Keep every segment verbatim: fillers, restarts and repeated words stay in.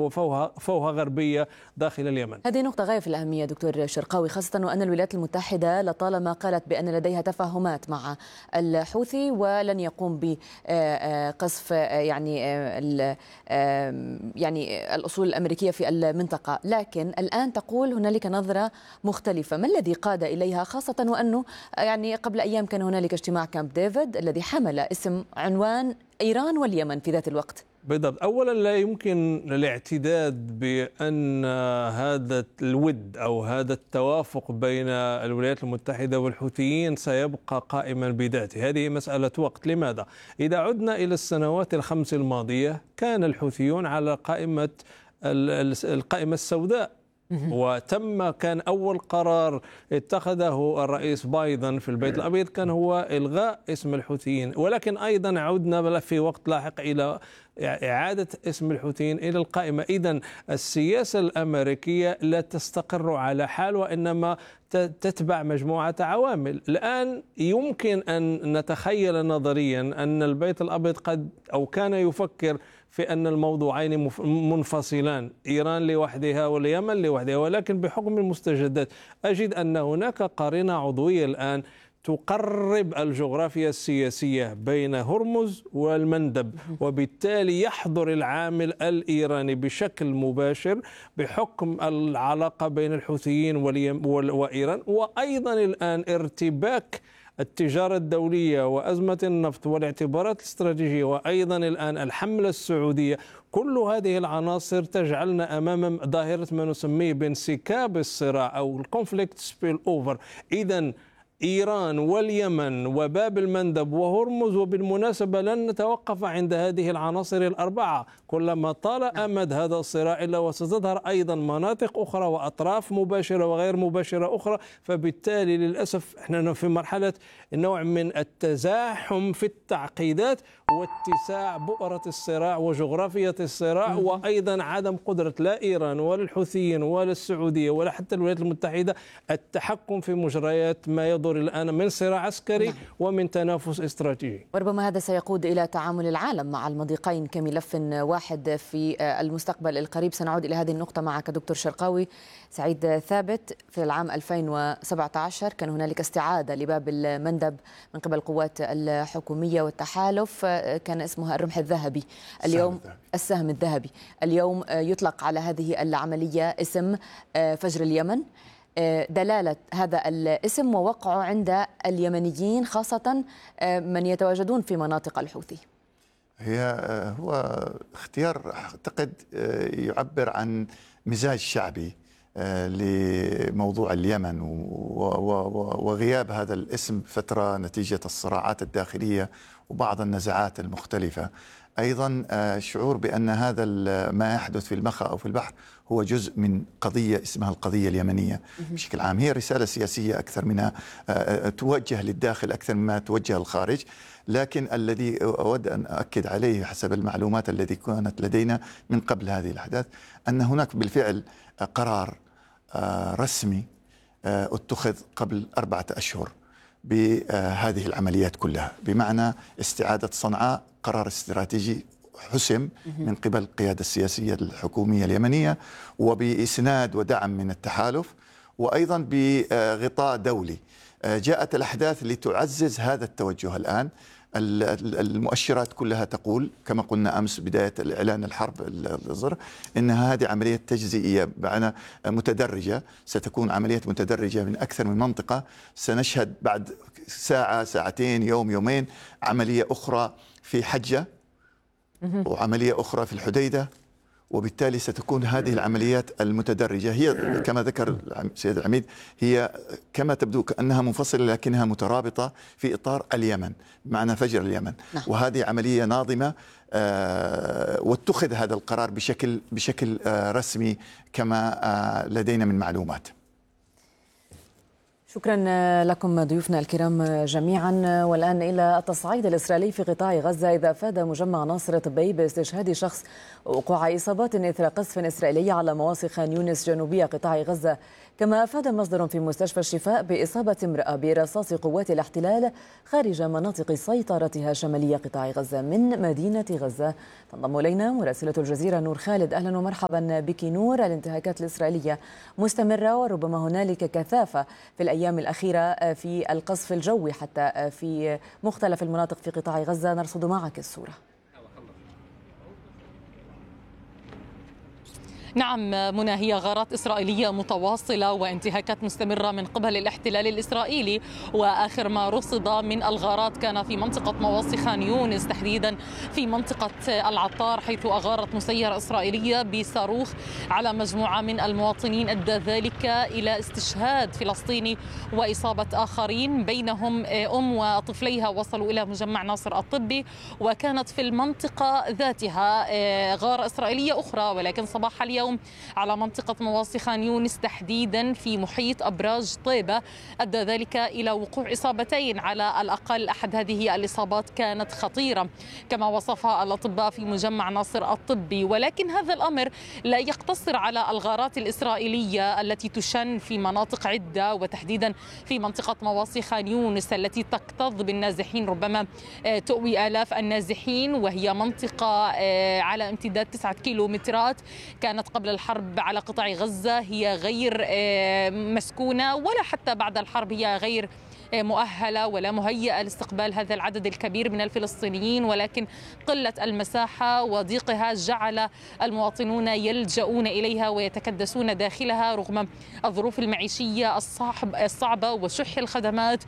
وفوهة فوهة غربية داخل اليمن. هذه نقطة غاية في الأهمية دكتور شرقاوي، خاصة وأن الولايات المتحدة لطالما قالت بأن لديها تفاهمات مع الحوثي ولن يقوم بقصف يعني يعني الأصول الأمريكية في المنطقة، لكن الآن تقول هنالك نظرة مختلفة. ما الذي قاد إليها، خاصة وأنه يعني قبل أيام كان هنالك اجتماع كامب ديفيد الذي حمل اسم عنوان إيران واليمن في ذات الوقت؟ بالضبط. أولا لا يمكن الاعتداد بأن هذا الود أو هذا التوافق بين الولايات المتحدة والحوثيين سيبقى قائما بذاته، هذه مسألة وقت. لماذا؟ إذا عدنا إلى السنوات الخمس الماضية كان الحوثيون على قائمة القائمة السوداء، وتم كان أول قرار اتخذه الرئيس بايدن في البيت الأبيض كان هو إلغاء اسم الحوثيين، ولكن أيضا عدنا في وقت لاحق إلى إعادة اسم الحوثيين إلى القائمة. إذن السياسة الأمريكية لا تستقر على حال وإنما تتبع مجموعة عوامل. الآن يمكن أن نتخيل نظريا أن البيت الأبيض قد أو كان يفكر في أن الموضوعين منفصلان، إيران لوحدها واليمن لوحدها، ولكن بحكم المستجدات أجد أن هناك قرينة عضوية الآن تقرب الجغرافيا السياسية بين هرمز والمندب، وبالتالي يحضر العامل الإيراني بشكل مباشر بحكم العلاقة بين الحوثيين وإيران، وأيضا الآن ارتباك التجارة الدولية وأزمة النفط والاعتبارات الاستراتيجية وأيضا الآن الحملة السعودية. كل هذه العناصر تجعلنا أمام ظاهرة ما نسميه بانسكاب الصراع أو الكونفليكت سبيل أوفر. إذن إيران واليمن وباب المندب وهرمز، وبالمناسبة لن نتوقف عند هذه العناصر الأربعة، كلما طال أمد هذا الصراع إلا وستظهر أيضا مناطق أخرى وأطراف مباشرة وغير مباشرة أخرى. فبالتالي للأسف احنا في مرحلة نوع من التزاحم في التعقيدات واتساع بؤرة الصراع وجغرافية الصراع، وأيضا عدم قدرة لا إيران ولا الحوثيين ولا السعودية ولا حتى الولايات المتحدة التحكم في مجريات ما يدور الآن من صراع عسكري نعم. ومن تنافس استراتيجي. وربما هذا سيقود إلى تعامل العالم مع المضيقين كملف واحد في المستقبل القريب. سنعود إلى هذه النقطة معك دكتور شرقاوي. سعيد ثابت، في العام ألفين وسبعة عشر كان هنالك استعادة لباب المندب من قبل القوات الحكومية والتحالف، كان اسمها الرمح الذهبي، اليوم السهم الذهبي. اليوم يطلق على هذه العملية اسم فجر اليمن. دلالة هذا الاسم ووقعه عند اليمنيين خاصة من يتواجدون في مناطق الحوثي؟ هي هو اختيار أعتقد يعبر عن مزاج شعبي لموضوع اليمن وغياب هذا الاسم فترة نتيجة الصراعات الداخلية وبعض النزاعات المختلفة. أيضا شعور بأن هذا ما يحدث في المخا أو في البحر هو جزء من قضية اسمها القضية اليمنية بشكل عام. هي رسالة سياسية أكثر منها توجه للداخل أكثر مما توجه للخارج. لكن الذي أود أن أؤكد عليه حسب المعلومات التي كانت لدينا من قبل هذه الأحداث أن هناك بالفعل قرار رسمي اتخذ قبل أربعة أشهر بهذه العمليات كلها، بمعنى استعادة صنعاء قرار استراتيجي حسم من قبل القيادة السياسية الحكومية اليمنية وبإسناد ودعم من التحالف وأيضا بغطاء دولي. جاءت الأحداث لتعزز هذا التوجه. الآن المؤشرات كلها تقول كما قلنا أمس بداية الإعلان الحرب الظهر إن هذه عملية تجزئية بمعنى متدرجة، ستكون عملية متدرجة من أكثر من منطقة. سنشهد بعد ساعة ساعتين يوم يومين عملية أخرى في حجة وعملية أخرى في الحديدة، وبالتالي ستكون هذه العمليات المتدرجة هي كما ذكر سيد العميد هي كما تبدو كأنها منفصلة لكنها مترابطة في إطار اليمن بمعنى فجر اليمن. نعم. وهذه عملية ناظمة آه واتخذ هذا القرار بشكل بشكل آه رسمي كما آه لدينا من معلومات. شكرا لكم ضيوفنا الكرام جميعا. والآن إلى التصعيد الإسرائيلي في قطاع غزة، إذا أفاد مجمع ناصر الطبي باستشهاد شخص وقوع إصابات إثر قصف إسرائيلي على مواصي خان يونس جنوبية قطاع غزة. كما أفاد مصدر في مستشفى الشفاء بإصابة امرأة برصاص قوات الاحتلال خارج مناطق سيطرتها شمالية قطاع غزة. من مدينة غزة تنضم إلينا مراسلة الجزيرة نور خالد. أهلا ومرحبا بك نور. الانتهاكات الإسرائيلية مستمرة وربما هنالك كثافة في الأيام الأخيرة في القصف الجوي حتى في مختلف المناطق في قطاع غزة. نرصد معك الصورة. نعم منى، هي غارات إسرائيلية متواصلة وانتهاكات مستمرة من قبل الاحتلال الإسرائيلي، وآخر ما رصد من الغارات كان في منطقة مواصي خان يونس، تحديدا في منطقة العطار، حيث أغارت مسيرة إسرائيلية بصاروخ على مجموعة من المواطنين، أدى ذلك إلى استشهاد فلسطيني وإصابة آخرين، بينهم أم وطفليها وصلوا إلى مجمع ناصر الطبي. وكانت في المنطقة ذاتها غارة إسرائيلية أخرى، ولكن صباح اليوم على منطقة مواصي خان يونس تحديدا في محيط أبراج طيبة، أدى ذلك إلى وقوع إصابتين على الأقل. أحد هذه الإصابات كانت خطيرة كما وصفها الأطباء في مجمع ناصر الطبي. ولكن هذا الأمر لا يقتصر على الغارات الإسرائيلية التي تشن في مناطق عدة، وتحديدا في منطقة مواصي خان يونس التي تكتظ بالنازحين، ربما تؤوي آلاف النازحين، وهي منطقة على امتداد تسعة كيلومترات كانت قبل الحرب على قطاع غزة هي غير مسكونة، ولا حتى بعد الحرب هي غير مؤهلة ولا مهيئة لاستقبال هذا العدد الكبير من الفلسطينيين. ولكن قلة المساحة وضيقها جعل المواطنون يلجؤون إليها ويتكدسون داخلها رغم الظروف المعيشية الصعبة وشح الخدمات،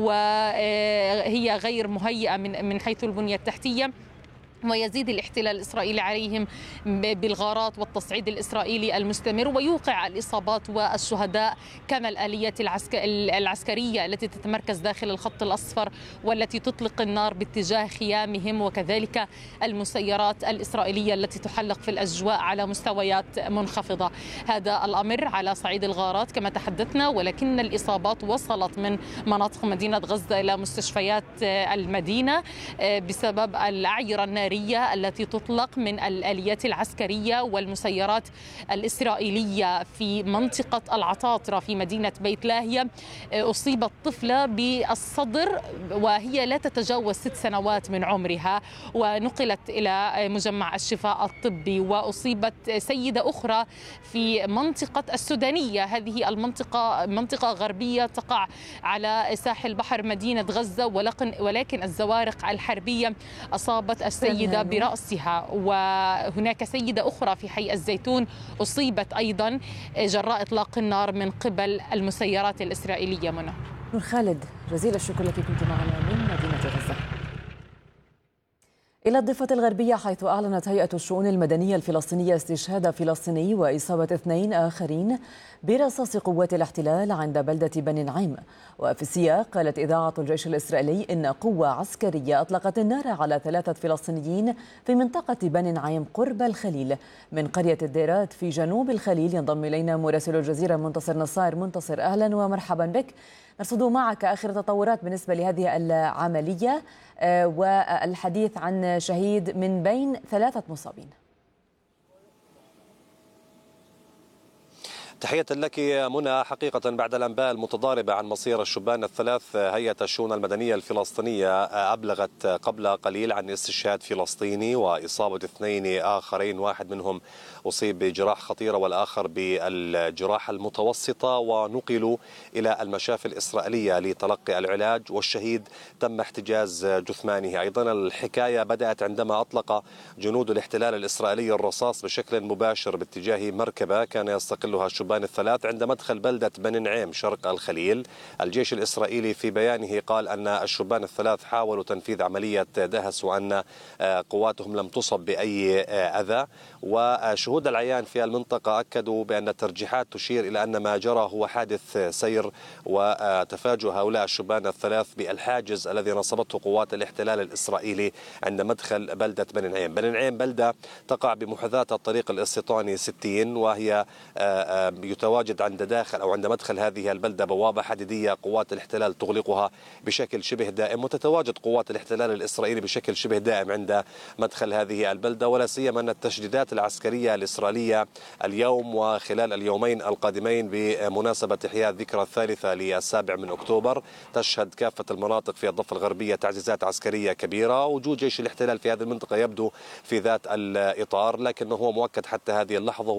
وهي غير مهيئة من حيث البنية التحتية. ويزيد الاحتلال الإسرائيلي عليهم بالغارات والتصعيد الإسرائيلي المستمر، ويوقع الإصابات والشهداء، كما الآليات العسكرية التي تتمركز داخل الخط الأصفر والتي تطلق النار باتجاه خيامهم، وكذلك المسيرات الإسرائيلية التي تحلق في الأجواء على مستويات منخفضة. هذا الأمر على صعيد الغارات كما تحدثنا، ولكن الإصابات وصلت من مناطق مدينة غزة إلى مستشفيات المدينة بسبب الأعيرة النارية التي تطلق من الآليات العسكرية والمسيرات الإسرائيلية. في منطقة العطاطرة في مدينة بيت لاهيا أصيبت طفلة بالصدر وهي لا تتجاوز ست سنوات من عمرها، ونقلت إلى مجمع الشفاء الطبي. وأصيبت سيدة أخرى في منطقة السودانية، هذه المنطقة منطقة غربية تقع على ساحل بحر مدينة غزة، ولكن الزوارق الحربية أصابت السيدة برأسها. وهناك سيدة أخرى في حي الزيتون أصيبت أيضا جراء إطلاق النار من قبل المسيرات الإسرائيلية. منى. نور خالد، جزيل الشكر لك، كنت معنا من مدينة غزة. إلى الضفة الغربية، حيث أعلنت هيئة الشؤون المدنية الفلسطينية استشهاد فلسطيني وإصابة اثنين آخرين برصاص قوات الاحتلال عند بلدة بني نعيم. وفي السياق قالت إذاعة الجيش الإسرائيلي إن قوة عسكرية أطلقت النار على ثلاثة فلسطينيين في منطقة بني نعيم قرب الخليل من قرية الديرات في جنوب الخليل. ينضم إلينا مراسل الجزيرة منتصر نصار. منتصر، أهلا ومرحبا بك. نرصد معك آخر تطورات بالنسبة لهذه العملية والحديث عن شهيد من بين ثلاثة مصابين. تحية لك منى. حقيقة بعد الأنباء المتضاربة عن مصير الشبان الثلاث، هيئة الشؤون المدنية الفلسطينية أبلغت قبل قليل عن استشهاد فلسطيني وإصابة اثنين آخرين، واحد منهم أصيب بجراح خطيرة والآخر بالجراح المتوسطة، ونقلوا إلى المشافي الإسرائيلية لتلقي العلاج، والشهيد تم احتجاز جثمانه. أيضا الحكاية بدأت عندما أطلق جنود الاحتلال الإسرائيلي الرصاص بشكل مباشر باتجاه مركبة كان يستقلها الشبان الثلاث عند مدخل بلدة بني نعيم شرق الخليل. الجيش الإسرائيلي في بيانه قال أن الشبان الثلاث حاولوا تنفيذ عملية دهس وأن قواتهم لم تصب بأي أذى، وشهود العيان في المنطقة أكدوا بأن الترجيحات تشير إلى أن ما جرى هو حادث سير وتفاجؤ هؤلاء الشبان الثلاث بالحاجز الذي نصبته قوات الاحتلال الإسرائيلي عند مدخل بلدة بني نعيم. بني نعيم بلدة تقع بمحاذاة الطريق الاستيطاني ستين، وهي يتواجد عند داخل أو عند مدخل هذه البلدة بوابة حديدية قوات الاحتلال تغلقها بشكل شبه دائم، وتتواجد قوات الاحتلال الإسرائيلي بشكل شبه دائم عند مدخل هذه البلدة، ولا سيما أن التشديدات العسكرية الإسرائيلية اليوم وخلال اليومين القادمين بمناسبة إحياء الذكرى الثالثة للسابع من أكتوبر تشهد كافة المناطق في الضفة الغربية تعزيزات عسكرية كبيرة. وجود جيش الاحتلال في هذه المنطقة يبدو في ذات الإطار، لكنه هو مؤكد حتى هذه اللحظة